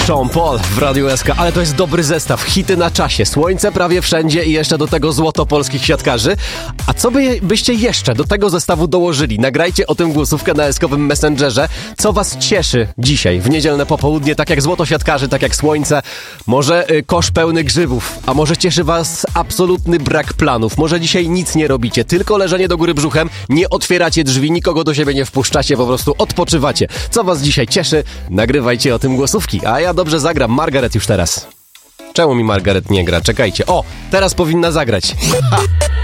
Sean Paul w Radiu SK, ale to jest dobry zestaw. Hity na czasie, słońce prawie wszędzie i jeszcze do tego złoto polskich siatkarzy. A co byście jeszcze do tego zestawu dołożyli? Nagrajcie o tym głosówkę na eskowym Messengerze. Co was cieszy dzisiaj, w niedzielne popołudnie, tak jak złoto siatkarzy, tak jak słońce? Może kosz pełny grzybów, a może cieszy was absolutny brak planów? Może dzisiaj nic nie robicie, tylko leżenie do góry brzuchem, nie otwieracie drzwi, nikogo do siebie nie wpuszczacie, po prostu odpoczywacie. Co was dzisiaj cieszy? Nagrywajcie o tym głosówki, a ja dobrze zagram. Margaret już teraz. Czemu mi Margaret nie gra? Czekajcie. O, teraz powinna zagrać. Ha!